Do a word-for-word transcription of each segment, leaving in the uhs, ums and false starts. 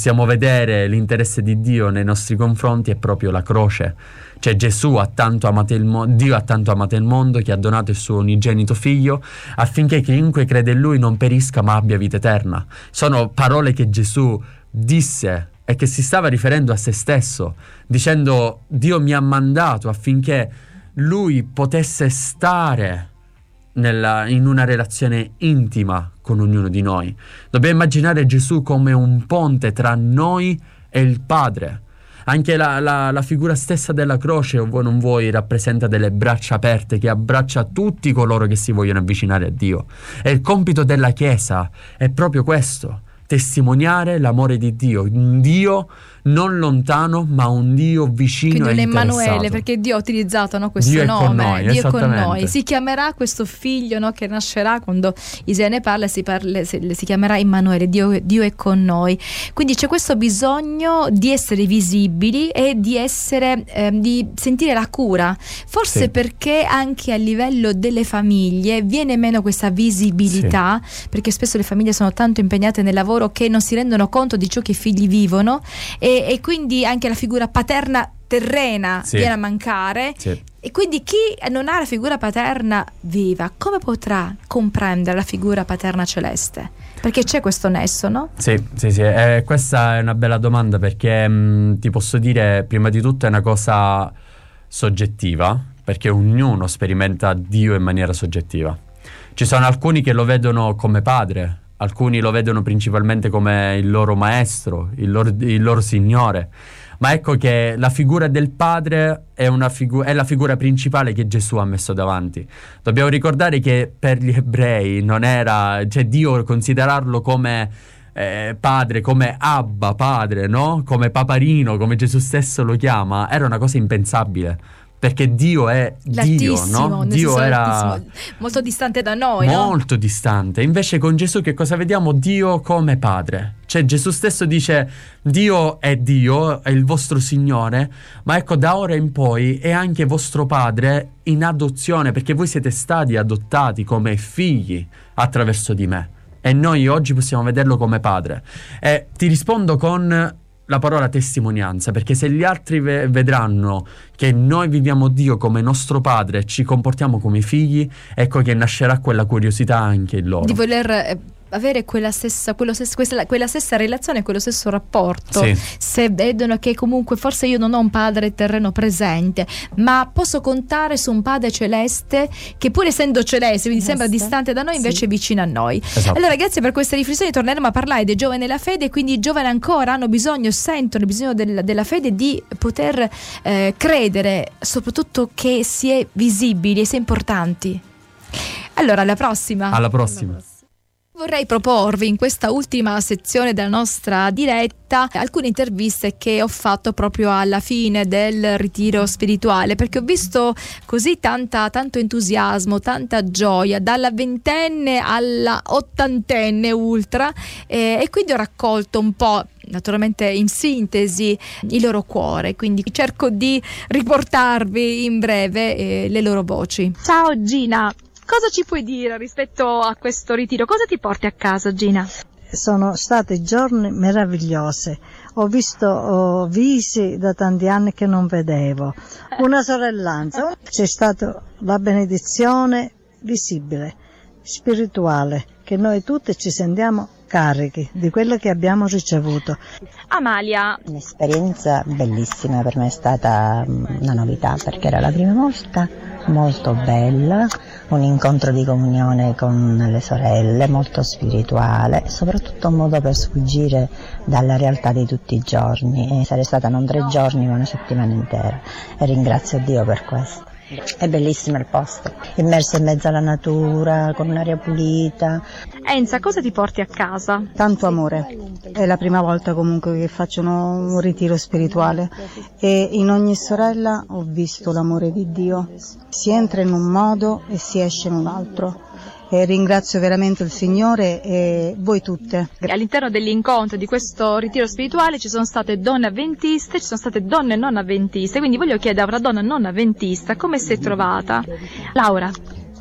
possiamo vedere l'interesse di Dio nei nostri confronti è proprio la croce. Cioè Gesù ha tanto amato il mondo, Dio ha tanto amato il mondo che ha donato il suo unigenito figlio affinché chiunque crede in lui non perisca ma abbia vita eterna. Sono parole che Gesù disse e che si stava riferendo a se stesso, dicendo: Dio mi ha mandato affinché lui potesse stare nella, in una relazione intima con ognuno di noi. Dobbiamo immaginare Gesù come un ponte tra noi e il Padre. Anche la, la, la figura stessa della croce, o vuoi non vuoi, rappresenta delle braccia aperte che abbraccia tutti coloro che si vogliono avvicinare a Dio. E il compito della Chiesa è proprio questo: testimoniare l'amore di Dio, un Dio non lontano ma un Dio vicino. Quindi e un interessato. Emanuele, perché Dio ha utilizzato, no, questo Dio è nome, con noi, Dio è con esattamente. noi. Si chiamerà questo figlio, no, che nascerà, quando Isaia ne parla, si, parla, si, si chiamerà Emanuele, Dio, Dio è con noi. Quindi c'è questo bisogno di essere visibili e di essere eh, di sentire la cura, forse sì. Perché anche a livello delle famiglie viene meno questa visibilità, sì. Perché spesso le famiglie sono tanto impegnate nel lavoro che non si rendono conto di ciò che i figli vivono, e, e quindi anche la figura paterna terrena sì. viene a mancare, sì. E quindi chi non ha la figura paterna viva, come potrà comprendere la figura paterna celeste? Perché c'è questo nesso, no? Sì, sì, sì. Eh, questa è una bella domanda, perché mh, ti posso dire, prima di tutto è una cosa soggettiva, perché ognuno sperimenta Dio in maniera soggettiva. Ci sono alcuni che lo vedono come padre, alcuni lo vedono principalmente come il loro maestro, il loro, il loro signore. Ma ecco che la figura del padre è, una figu- è la figura principale che Gesù ha messo davanti. Dobbiamo ricordare che per gli ebrei non era, cioè Dio considerarlo come eh, padre, come Abba, padre, no? Come paparino, come Gesù stesso lo chiama, era una cosa impensabile. Perché Dio è Dio, no? Dio era molto distante da noi, molto no? distante. Invece con Gesù che cosa vediamo? Dio come padre. Cioè Gesù stesso dice: Dio è Dio, è il vostro Signore, ma ecco, da ora in poi è anche vostro padre in adozione, perché voi siete stati adottati come figli attraverso di me, e noi oggi possiamo vederlo come padre. E ti rispondo con la parola testimonianza, perché se gli altri ve- vedranno che noi viviamo Dio come nostro padre e ci comportiamo come figli, ecco che nascerà quella curiosità anche in loro. Di voler eh, avere quella stessa, quello stesso, questa, quella stessa relazione, quello stesso rapporto. Sì. Se vedono che comunque forse io non ho un padre terreno presente, ma posso contare su un padre celeste che, pur essendo celeste, quindi sembra distante da noi, invece sì. è vicino a noi. Esatto. Allora, grazie per queste riflessioni. Torneremo a parlare dei giovani nella fede, quindi i giovani ancora hanno bisogno, sentono bisogno del, della fede, di poter eh, credere, soprattutto che si è visibili e si è importanti. Allora, alla prossima. Alla prossima. Vorrei proporvi in questa ultima sezione della nostra diretta alcune interviste che ho fatto proprio alla fine del ritiro spirituale, perché ho visto così tanta, tanto entusiasmo, tanta gioia dalla ventenne alla ottantenne ultra, eh, e quindi ho raccolto un po', naturalmente in sintesi, il loro cuore, quindi cerco di riportarvi in breve eh, le loro voci. Ciao Gina, cosa ci puoi dire rispetto a questo ritiro? Cosa ti porti a casa, Gina? Sono stati giorni meravigliosi. Ho visto oh, visi da tanti anni che non vedevo. Una sorellanza. C'è stata la benedizione visibile, spirituale, che noi tutti ci sentiamo carichi di quello che abbiamo ricevuto. Amalia. Un'esperienza bellissima, per me è stata una novità, perché era la prima volta, molto bella, un incontro di comunione con le sorelle, molto spirituale, soprattutto un modo per sfuggire dalla realtà di tutti i giorni. E sarei stata non tre giorni ma una settimana intera, e ringrazio Dio per questo. È bellissimo il posto, immerso in mezzo alla natura, con un'aria pulita. Enza, cosa ti porti a casa? Tanto amore, è la prima volta comunque che faccio un ritiro spirituale, e in ogni sorella ho visto l'amore di Dio. Si entra in un modo e si esce in un altro. E ringrazio veramente il Signore e voi tutte. All'interno dell'incontro di questo ritiro spirituale ci sono state donne avventiste, ci sono state donne non avventiste, quindi voglio chiedere a una donna non avventista come si è trovata. Laura.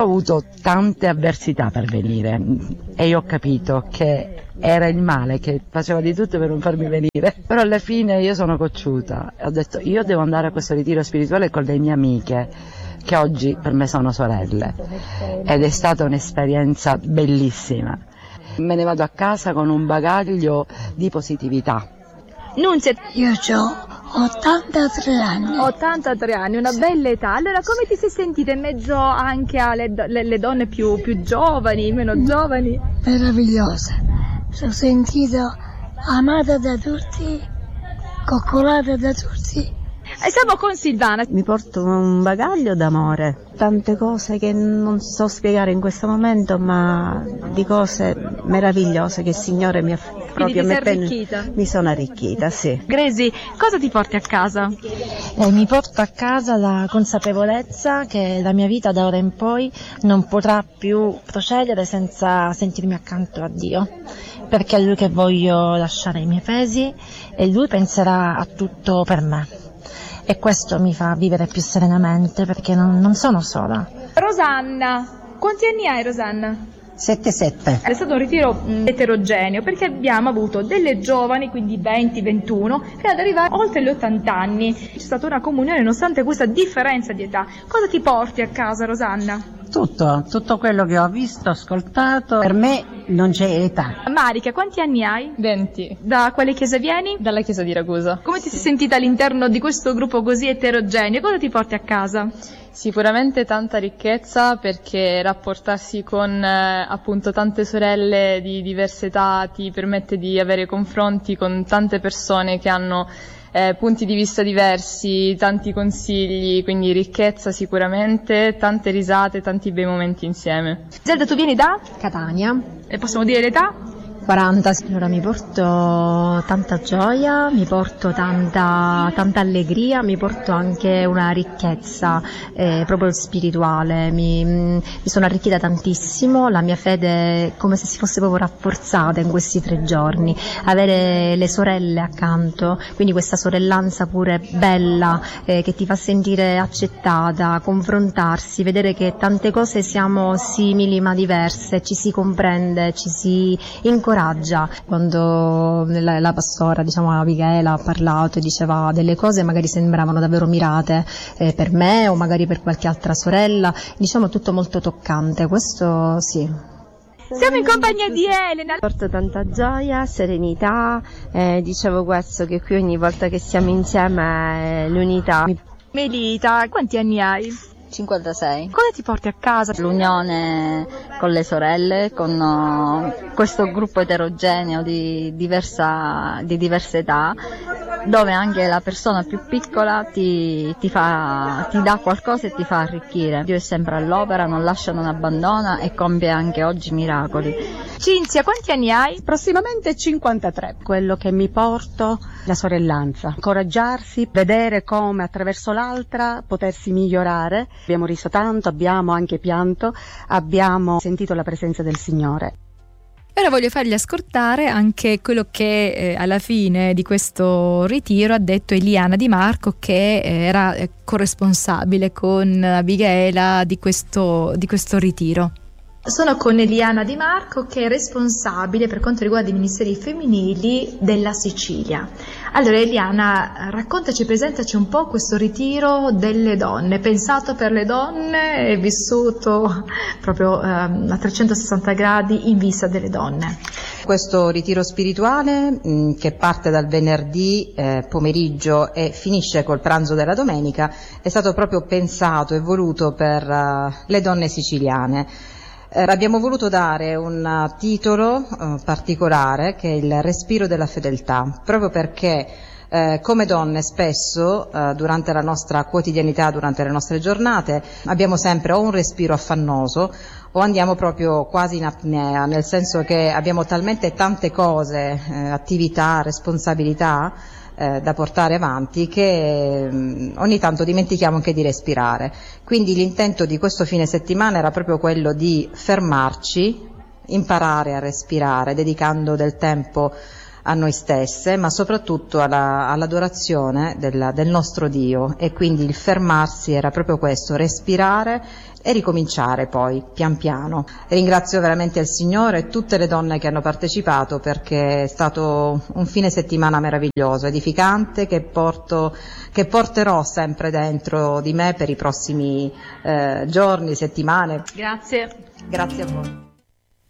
Ho avuto tante avversità per venire e io ho capito che era il male che faceva di tutto per non farmi venire, però alla fine io sono cocciuta e ho detto io devo andare a questo ritiro spirituale con le mie amiche che oggi per me sono sorelle, ed è stata un'esperienza bellissima. Me ne vado a casa con un bagaglio di positività. Nunzia, io ho ottantatré anni. ottantatré anni, una bella età. Allora, come ti sei sentita in mezzo anche alle do- le, le donne più, più giovani, meno giovani? Meravigliosa. Sono sentita amata da tutti, coccolata da tutti. E siamo con Silvana. Mi porto un bagaglio d'amore, tante cose che non so spiegare in questo momento, ma di cose meravigliose che il Signore mi ha proprio ti sei mettendo- arricchita? Mi sono arricchita, sì. Gresi, cosa ti porti a casa? Eh, mi porto a casa la consapevolezza che la mia vita da ora in poi non potrà più procedere senza sentirmi accanto a Dio, perché è Lui che voglio lasciare i miei pesi e Lui penserà a tutto per me. E questo mi fa vivere più serenamente perché non, non sono sola. Rosanna, quanti anni hai, Rosanna? sette sette. È stato un ritiro mh, eterogeneo perché abbiamo avuto delle giovani, quindi venti ventuno, fino ad arrivare oltre gli ottanta anni. C'è stata una comunione nonostante questa differenza di età. Cosa ti porti a casa, Rosanna? Tutto, tutto quello che ho visto, ascoltato, per me non c'è età. Marica, quanti anni hai? venti. Da quale chiesa vieni? Dalla chiesa di Ragusa. Come ti sei sentita all'interno di questo gruppo così eterogeneo? Cosa ti porti a casa? Sicuramente tanta ricchezza, perché rapportarsi con eh, appunto tante sorelle di diverse età ti permette di avere confronti con tante persone che hanno eh, punti di vista diversi, tanti consigli, quindi ricchezza sicuramente, tante risate, tanti bei momenti insieme. Zelda, tu vieni da? Catania, E possiamo dire l'età? quaranta. Allora mi porto tanta gioia, mi porto tanta, tanta allegria, mi porto anche una ricchezza eh, proprio spirituale, mi, mi sono arricchita tantissimo, la mia fede è come se si fosse proprio rafforzata in questi tre giorni, avere le sorelle accanto, quindi questa sorellanza pure bella eh, che ti fa sentire accettata, confrontarsi, vedere che tante cose siamo simili ma diverse, ci si comprende, ci si incoraggia. Quando la, la pastora, diciamo Abigaila, ha parlato e diceva delle cose magari sembravano davvero mirate eh, per me o magari per qualche altra sorella, diciamo tutto molto toccante, questo sì. Siamo in compagnia di Elena. Porto tanta gioia, serenità, eh, dicevo questo, che qui ogni volta che siamo insieme è l'unità. Melita, quanti anni hai? cinquantasei. Cosa ti porti a casa? L'unione con le sorelle, con uh, questo gruppo eterogeneo di, diversa, di diverse età, dove anche la persona più piccola ti, ti, fa, ti dà qualcosa e ti fa arricchire. Dio è sempre all'opera, non lascia, non abbandona e compie anche oggi miracoli. Cinzia, quanti anni hai? Prossimamente cinquantatré. Quello che mi porto, la sorellanza, incoraggiarsi, vedere come attraverso l'altra potersi migliorare. Abbiamo riso tanto, abbiamo anche pianto, abbiamo sentito la presenza del Signore. Ora voglio fargli ascoltare anche quello che eh, alla fine di questo ritiro ha detto Eliana Di Marco, che eh, era eh, corresponsabile con Abigaila di questo, di questo ritiro. Sono con Eliana Di Marco, che è responsabile per quanto riguarda i ministeri femminili della Sicilia. Allora Eliana, raccontaci, presentaci un po' questo ritiro delle donne, pensato per le donne e vissuto proprio ehm, a trecentosessanta gradi in vista delle donne. Questo ritiro spirituale mh, che parte dal venerdì eh, pomeriggio e finisce col pranzo della domenica è stato proprio pensato e voluto per uh, le donne siciliane. Eh, abbiamo voluto dare un uh, titolo uh, particolare, che è il respiro della fedeltà, proprio perché eh, come donne spesso uh, durante la nostra quotidianità, durante le nostre giornate, abbiamo sempre o un respiro affannoso o andiamo proprio quasi in apnea, nel senso che abbiamo talmente tante cose, eh, attività, responsabilità eh, da portare avanti che mh, ogni tanto dimentichiamo anche di respirare. Quindi l'intento di questo fine settimana era proprio quello di fermarci, imparare a respirare, dedicando del tempo a noi stesse, ma soprattutto alla, all'adorazione della, del nostro Dio, e quindi il fermarsi era proprio questo, respirare e ricominciare poi pian piano. Ringrazio veramente il Signore e tutte le donne che hanno partecipato, perché è stato un fine settimana meraviglioso, edificante, che, porto, che porterò sempre dentro di me per i prossimi eh, giorni, settimane. Grazie. Grazie a voi.